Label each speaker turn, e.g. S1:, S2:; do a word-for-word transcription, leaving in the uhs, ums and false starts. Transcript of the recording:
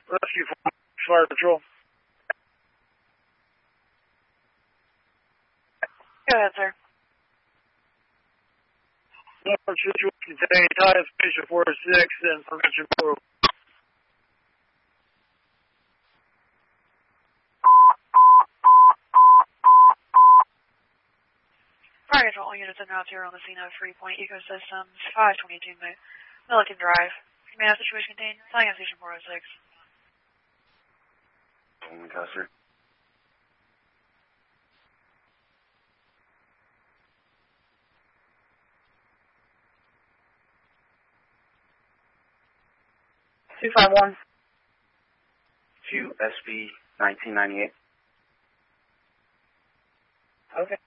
S1: Rescue Fire Patrol.
S2: Go ahead, sir.
S1: Number situation contained Tyus Station four oh six and Information four.
S2: Fire control units and routes here on the scene of Free Point Ecosystems, five twenty-two Milliken Drive. Command situation contained Tyus Station four oh six.
S3: Only Custer.
S4: two five one.
S3: To S B nineteen ninety-eight.
S4: Okay.